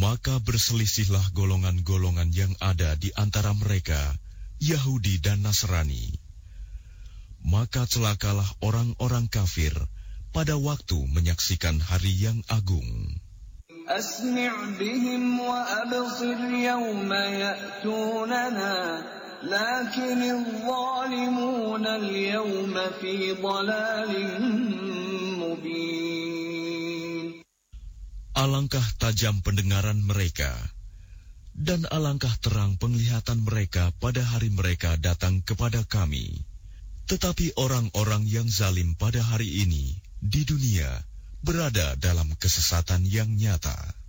Maka berselisihlah golongan-golongan yang ada di antara mereka, Yahudi dan Nasrani. Maka celakalah orang-orang kafir pada waktu menyaksikan hari yang agung. Asmi' bihim wa absir yawma ya'tunana, lakinil zalimuna al-yawma fi dhalalin mubin. Alangkah tajam pendengaran mereka, dan alangkah terang penglihatan mereka pada hari mereka datang kepada kami. Tetapi orang-orang yang zalim pada hari ini, di dunia, berada dalam kesesatan yang nyata.